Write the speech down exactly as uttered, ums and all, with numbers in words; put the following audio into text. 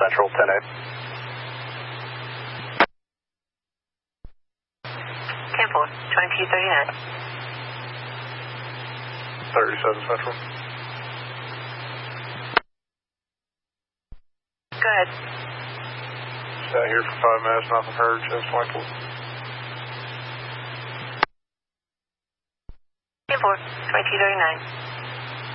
Central, ten eight. ten four, twenty-two thirty-nine. thirty-seven Central. Go ahead. Sat here for five minutes, nothing heard, since twenty-four. ten four, twenty-two thirty-nine.